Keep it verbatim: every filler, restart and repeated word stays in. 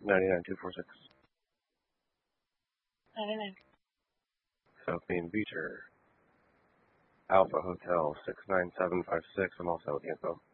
ninety-nine two four six. ninety-nine. South Main Beacher. Alpha Hotel six nine seven five six. I'm also with the info.